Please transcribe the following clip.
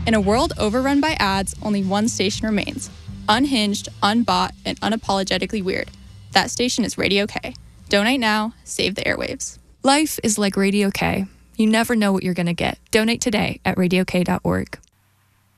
In a world overrun by ads, only one station remains. Unhinged, unbought, and unapologetically weird. That station is Radio K. Donate now, save the airwaves. Life is like Radio K. You never know what you're going to get. Donate today at radiok.org.